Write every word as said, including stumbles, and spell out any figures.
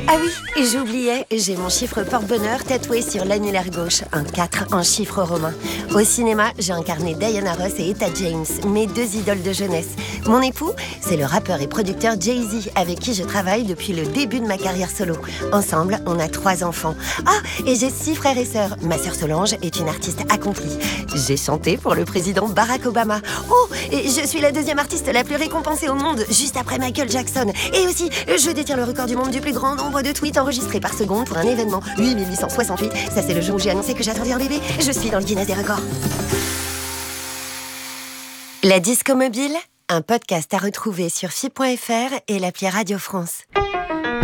Ah oui, j'oubliais, j'ai mon chiffre porte-bonheur tatoué sur l'annulaire gauche, un quatre en chiffre romain. Au cinéma, j'ai incarné Diana Ross et Etta James, mes deux idoles de jeunesse. Mon époux, c'est le rappeur et producteur Jay-Z, avec qui je travaille depuis le début de ma carrière solo. Ensemble, on a trois enfants. Ah, et j'ai six frères et sœurs. Ma sœur Solange est une artiste accomplie. J'ai chanté pour le président Barack Obama. Oh, et je suis la deuxième artiste la plus récompensée au monde, juste après Michael Jackson. Et aussi, je détiens le record du monde du plus grand nombre de tweets enregistrés par seconde pour un événement. huit mille huit cent soixante-huit, ça c'est le jour où j'ai annoncé que j'attendais un bébé. Je suis dans le Guinness des records. La Disco Mobile, un podcast à retrouver sur F I point F R et l'appli Radio France.